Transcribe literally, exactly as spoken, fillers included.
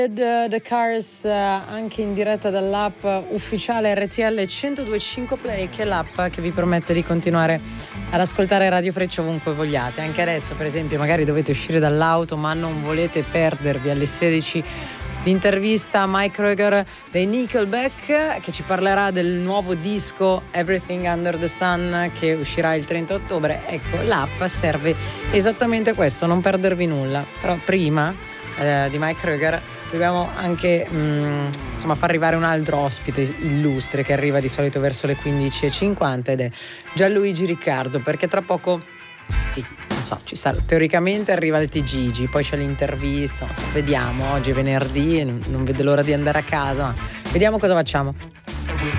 The, the Cars, uh, anche in diretta dall'app ufficiale R T L centodue e cinque Play, che è l'app che vi permette di continuare ad ascoltare Radio Freccia ovunque vogliate. Anche adesso, per esempio, magari dovete uscire dall'auto ma non volete perdervi alle sedici l'intervista a Mike Krüger dei Nickelback, che ci parlerà del nuovo disco Everything Under the Sun, che uscirà il trenta ottobre. Ecco, l'app serve esattamente a questo, non perdervi nulla. Però prima eh, di Mike Krüger dobbiamo anche mh, insomma far arrivare un altro ospite illustre che arriva di solito verso le quindici e cinquanta, ed è Gianluigi Riccardo, perché tra poco, non so, ci sarà, teoricamente arriva il T G G, poi c'è l'intervista, non so, vediamo, oggi è venerdì e non, non vedo l'ora di andare a casa, ma vediamo cosa facciamo.